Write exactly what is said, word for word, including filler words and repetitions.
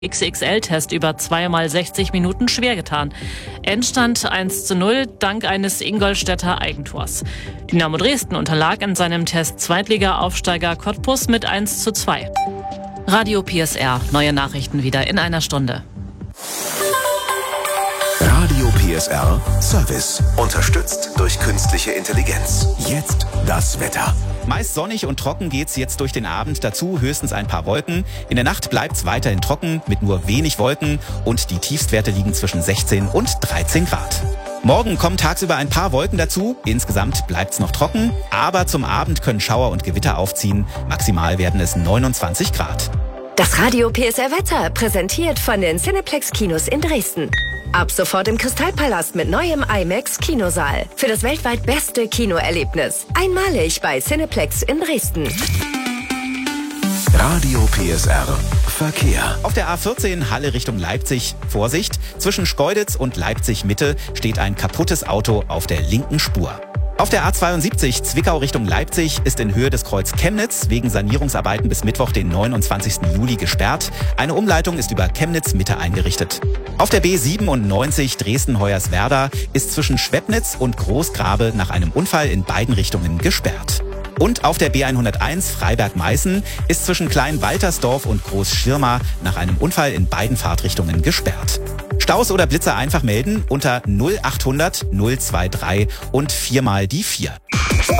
X X L-Test über zweimal sechzig Minuten schwer getan. Endstand eins zu null dank eines Ingolstädter Eigentors. Dynamo Dresden unterlag in seinem Test Zweitliga-Aufsteiger Cottbus mit eins zu zwei. Radio P S R, neue Nachrichten wieder in einer Stunde. Radio P S R Service, unterstützt durch künstliche Intelligenz. Jetzt das Wetter. Meist sonnig und trocken geht's jetzt durch den Abend, dazu höchstens ein paar Wolken. In der Nacht bleibt's weiterhin trocken mit nur wenig Wolken und die Tiefstwerte liegen zwischen sechzehn und dreizehn Grad. Morgen kommen tagsüber ein paar Wolken dazu, insgesamt bleibt's noch trocken, aber zum Abend können Schauer und Gewitter aufziehen, maximal werden es neunundzwanzig Grad. Das Radio P S R Wetter, präsentiert von den Cineplex Kinos in Dresden. Ab sofort im Kristallpalast mit neuem IMAX Kinosaal. Für das weltweit beste Kinoerlebnis. Einmalig bei Cineplex in Dresden. Radio P S R Verkehr. Auf der A vierzehn Halle Richtung Leipzig, Vorsicht, zwischen Schkeuditz und Leipzig Mitte steht ein kaputtes Auto auf der linken Spur. Auf der A zweiundsiebzig Zwickau Richtung Leipzig ist in Höhe des Kreuz Chemnitz wegen Sanierungsarbeiten bis Mittwoch, den neunundzwanzigsten Juli, gesperrt. Eine Umleitung ist über Chemnitz Mitte eingerichtet. Auf der B siebenundneunzig Dresden-Hoyerswerda ist zwischen Schwebnitz und Großgrabe nach einem Unfall in beiden Richtungen gesperrt. Und auf der B hunderteins Freiberg-Meißen ist zwischen Klein-Waltersdorf und Groß-Schirma nach einem Unfall in beiden Fahrtrichtungen gesperrt. Staus oder Blitzer einfach melden unter null achthundert null drei drei und viermal die vier.